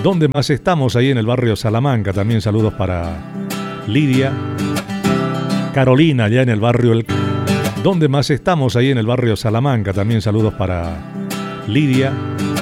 ¿Dónde más estamos? Ahí en el barrio Salamanca. También saludos para Lidia. Carolina, allá en el barrio ¿Dónde más estamos? Ahí en el barrio Salamanca. También saludos para Lidia.